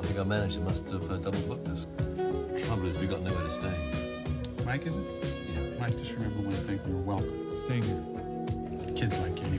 think our manager must have double booked us. Trouble is, we got nowhere to stay. Mike, is it? Yeah. Mike, just remember one thing. You're welcome. Staying here. Kids like you.